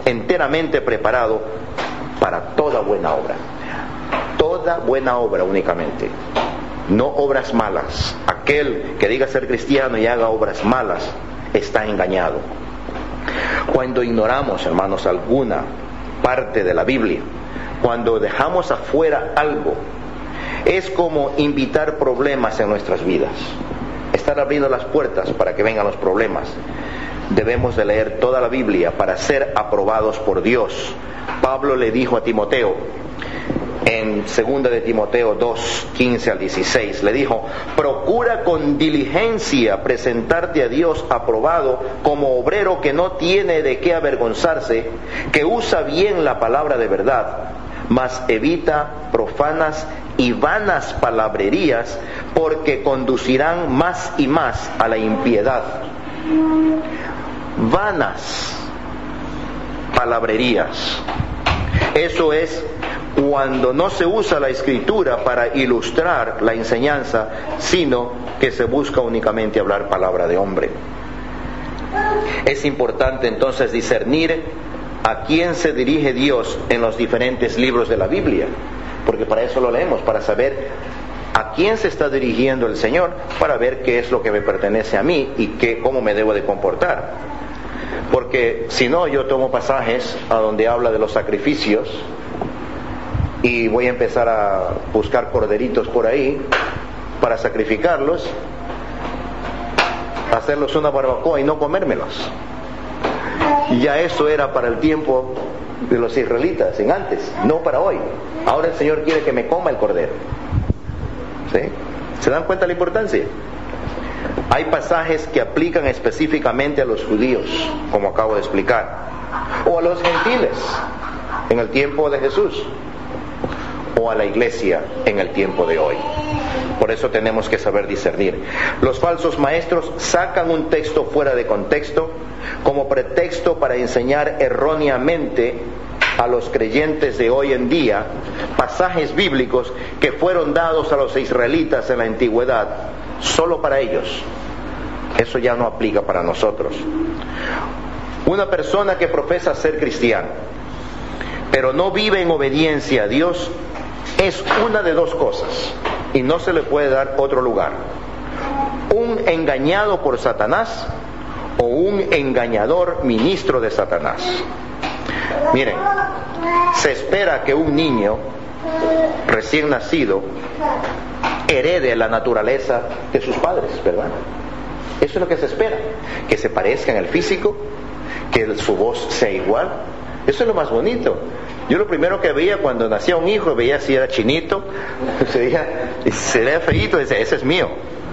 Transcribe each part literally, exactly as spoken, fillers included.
enteramente preparado para toda buena obra. Toda buena obra únicamente, no obras malas. Aquel que diga ser cristiano y haga obras malas está engañado. Cuando ignoramos, hermanos, alguna parte de la Biblia, cuando dejamos afuera algo, es como invitar problemas en nuestras vidas, estar abriendo las puertas para que vengan los problemas. Debemos de leer toda la Biblia para ser aprobados por Dios. Pablo le dijo a Timoteo, en segunda de Timoteo dos, quince al dieciséis, le dijo: procura con diligencia presentarte a Dios aprobado como obrero que no tiene de qué avergonzarse, que usa bien la palabra de verdad, mas evita profanas y vanas palabrerías, porque conducirán más y más a la impiedad. Vanas palabrerías. Eso es cuando no se usa la escritura para ilustrar la enseñanza, sino que se busca únicamente hablar palabra de hombre. Es importante entonces discernir a quién se dirige Dios en los diferentes libros de la Biblia, porque para eso lo leemos, para saber a quién se está dirigiendo el Señor, para ver qué es lo que me pertenece a mí y qué, cómo me debo de comportar. Porque si no, yo tomo pasajes a donde habla de los sacrificios y voy a empezar a buscar corderitos por ahí para sacrificarlos, hacerlos una barbacoa y no comérmelos. Y ya eso era para el tiempo de los israelitas, en antes, no para hoy. Ahora el Señor quiere que me coma el cordero. ¿Sí? ¿Se dan cuenta de la importancia? Hay pasajes que aplican específicamente a los judíos, como acabo de explicar, o a los gentiles en el tiempo de Jesús, o a la iglesia en el tiempo de hoy. Por eso tenemos que saber discernir. Los falsos maestros sacan un texto fuera de contexto como pretexto para enseñar erróneamente a los creyentes de hoy en día pasajes bíblicos que fueron dados a los israelitas en la antigüedad solo para ellos. Eso ya no aplica para nosotros. Una persona que profesa ser cristiano, pero no vive en obediencia a Dios, es una de dos cosas, y no se le puede dar otro lugar: un engañado por Satanás o un engañador ministro de Satanás. Miren, se espera que un niño recién nacido herede la naturaleza de sus padres, ¿verdad? Eso es lo que se espera, que se parezca en el físico, que su voz sea igual. Eso es lo más bonito. Yo lo primero que veía cuando nacía un hijo, veía si era chinito, se veía, se veía feíto, decía, ese es mío.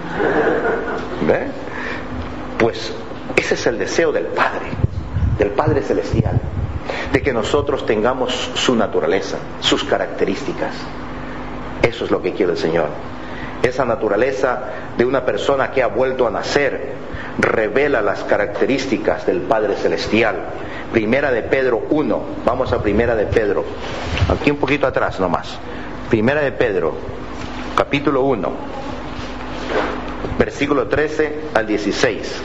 ¿Ve? Pues ese es el deseo del Padre, del Padre Celestial, de que nosotros tengamos su naturaleza, sus características. Eso es lo que quiere el Señor. Esa naturaleza de una persona que ha vuelto a nacer revela las características del Padre Celestial. Primera de Pedro uno, vamos a Primera de Pedro, aquí un poquito atrás nomás. Primera de Pedro, capítulo uno, versículo trece al dieciséis.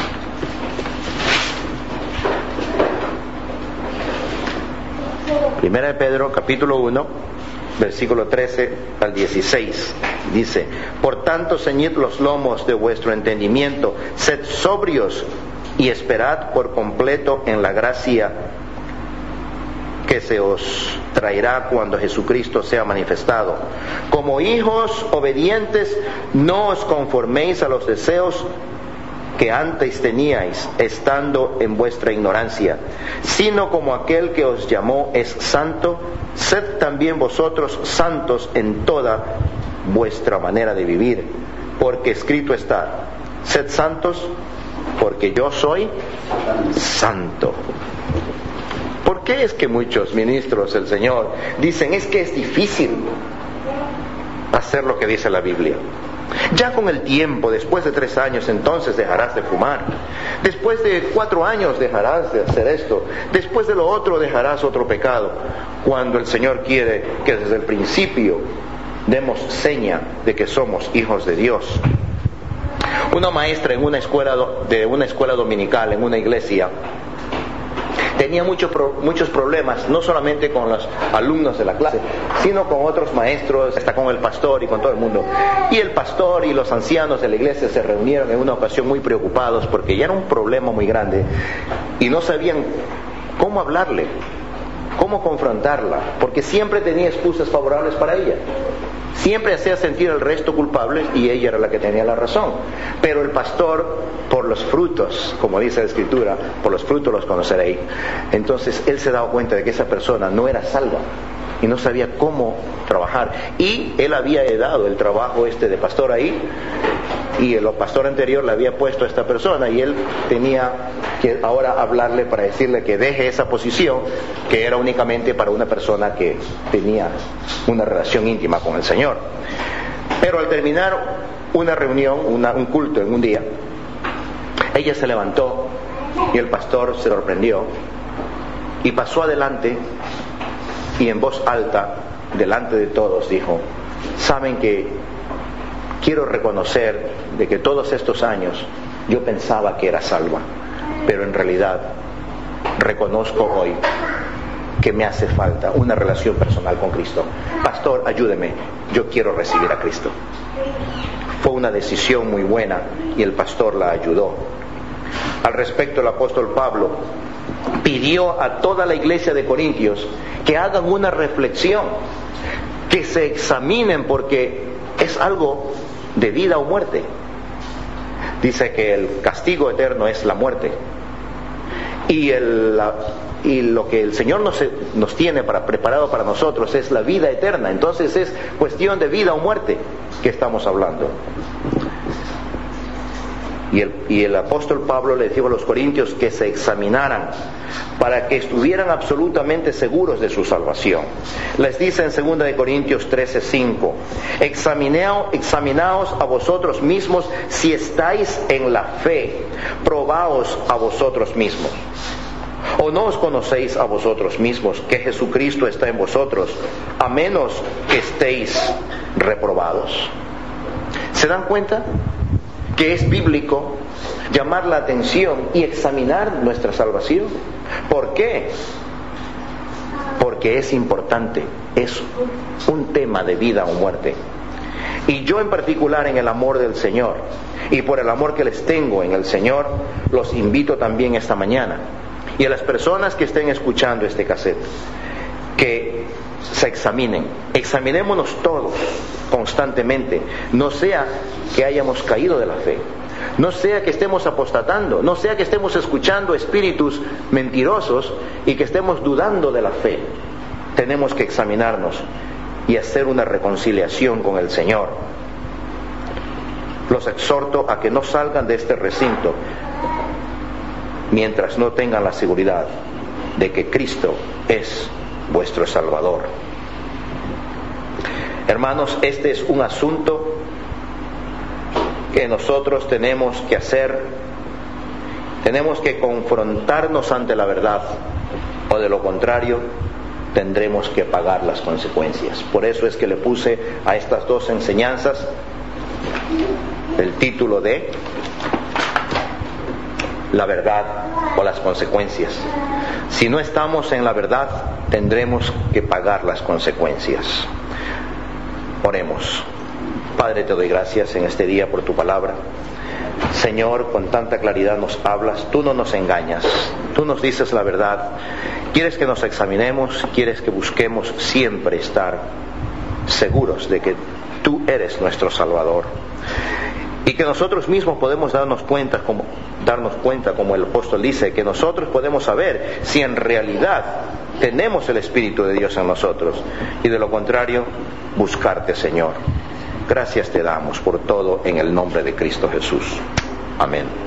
Primera de Pedro, capítulo uno, versículo trece al dieciséis, dice: por tanto, ceñid los lomos de vuestro entendimiento, sed sobrios y esperad por completo en la gracia que se os traerá cuando Jesucristo sea manifestado. Como hijos obedientes, no os conforméis a los deseos que antes teníais, estando en vuestra ignorancia, sino como aquel que os llamó es santo, sed también vosotros santos en toda vuestra manera de vivir, porque escrito está: sed santos, porque yo soy santo. ¿Por qué es que muchos ministros del Señor dicen es que es difícil hacer lo que dice la Biblia? Ya con el tiempo, después de tres años, entonces dejarás de fumar. Después de cuatro años dejarás de hacer esto. Después de lo otro dejarás otro pecado. Cuando el Señor quiere que desde el principio demos seña de que somos hijos de Dios. Una maestra en una escuela de una escuela dominical en una iglesia tenía muchos muchos problemas, no solamente con los alumnos de la clase, sino con otros maestros, hasta con el pastor y con todo el mundo. Y el pastor y los ancianos de la iglesia se reunieron en una ocasión muy preocupados porque ya era un problema muy grande y no sabían cómo hablarle, cómo confrontarla, porque siempre tenía excusas favorables para ella. Siempre hacía sentir al resto culpables y ella era la que tenía la razón. Pero el pastor, por los frutos, como dice la Escritura, por los frutos los conoceréis. Entonces él se daba cuenta de que esa persona no era salva y no sabía cómo trabajar. Y él había heredado el trabajo este de pastor ahí, y el pastor anterior le había puesto a esta persona, y él tenía que ahora hablarle para decirle que deje esa posición, que era únicamente para una persona que tenía una relación íntima con el Señor. Pero al terminar una reunión, una, un culto en un día, ella se levantó y el pastor se sorprendió y pasó adelante y en voz alta, delante de todos, dijo: saben que quiero reconocer de que todos estos años yo pensaba que era salva, pero en realidad reconozco hoy que me hace falta una relación personal con Cristo. Pastor, ayúdeme, yo quiero recibir a Cristo. Fue una decisión muy buena y el pastor la ayudó. Al respecto, el apóstol Pablo pidió a toda la iglesia de Corintios que hagan una reflexión, que se examinen, porque es algo de vida o muerte. Dice que el castigo eterno es la muerte, y, el, la, y lo que el Señor nos, nos tiene para, preparado para nosotros es la vida eterna. Entonces es cuestión de vida o muerte que estamos hablando. Y el, y el apóstol Pablo le dijo a los corintios que se examinaran para que estuvieran absolutamente seguros de su salvación. Les dice en segunda de Corintios trece cinco: Examinaos, examinaos a vosotros mismos si estáis en la fe, probaos a vosotros mismos. ¿O no os conocéis a vosotros mismos que Jesucristo está en vosotros, a menos que estéis reprobados? ¿Se dan cuenta que es bíblico llamar la atención y examinar nuestra salvación? ¿Por qué? Porque es importante, es un tema de vida o muerte. Y yo en particular, en el amor del Señor y por el amor que les tengo en el Señor, los invito también esta mañana, y a las personas que estén escuchando este cassette, que se examinen, examinémonos todos constantemente, no sea que hayamos caído de la fe, no sea que estemos apostatando, no sea que estemos escuchando espíritus mentirosos y que estemos dudando de la fe. Tenemos que examinarnos y hacer una reconciliación con el Señor. Los exhorto a que no salgan de este recinto mientras no tengan la seguridad de que Cristo es vuestro Salvador. Hermanos, este es un asunto que nosotros tenemos que hacer. Tenemos que confrontarnos ante la verdad, o de lo contrario tendremos que pagar las consecuencias. Por eso es que le puse a estas dos enseñanzas el título de la verdad o las consecuencias. Si no estamos en la verdad, tendremos que pagar las consecuencias. Oremos. Padre, te doy gracias en este día por tu palabra. Señor, con tanta claridad nos hablas, tú no nos engañas, tú nos dices la verdad. Quieres que nos examinemos, quieres que busquemos siempre estar seguros de que tú eres nuestro Salvador. Y que nosotros mismos podemos darnos cuenta, como, darnos cuenta, como el apóstol dice, que nosotros podemos saber si en realidad tenemos el Espíritu de Dios en nosotros, y de lo contrario, buscarte, Señor. Gracias te damos por todo en el nombre de Cristo Jesús. Amén.